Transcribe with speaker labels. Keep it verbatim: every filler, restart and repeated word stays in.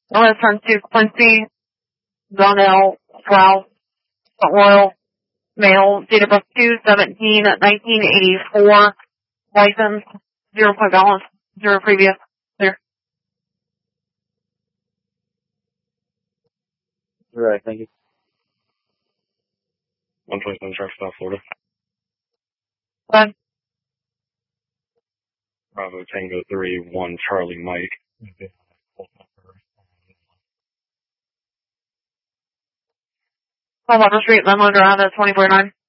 Speaker 1: I'll return to Quincy, Donnell, Sprouse, Royal, male, date of birth two seventeen nineteen eighty-four, license, zero point balance, zero previous, clear.
Speaker 2: All right, thank you.
Speaker 3: one twenty-seven Traffic Stop, Florida.
Speaker 1: Go ahead.
Speaker 3: Bravo Tango three one Charlie Mike.
Speaker 1: Colorado Street, Menlo Drive at twenty-four nine.